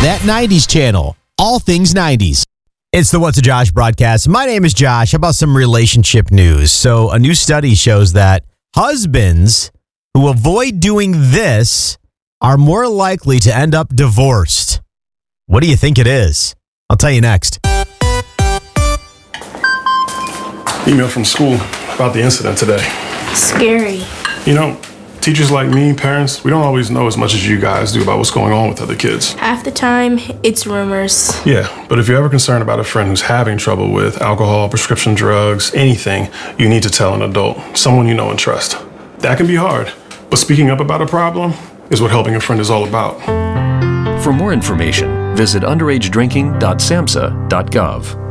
that 90s channel. All things 90s. It's the What's a Josh broadcast. My name is Josh. How about some relationship news? So a new study shows that husbands who avoid doing this are more likely to end up divorced. What do you think it is? I'll tell you next. Email from school about the incident today. Scary. You know, teachers like me, parents, we don't always know as much as you guys do about what's going on with other kids. Half the time, it's rumors. Yeah, but if you're ever concerned about a friend who's having trouble with alcohol, prescription drugs, anything, you need to tell an adult, someone you know and trust. That can be hard, but speaking up about a problem is what helping a friend is all about. For more information, visit underagedrinking.samhsa.gov.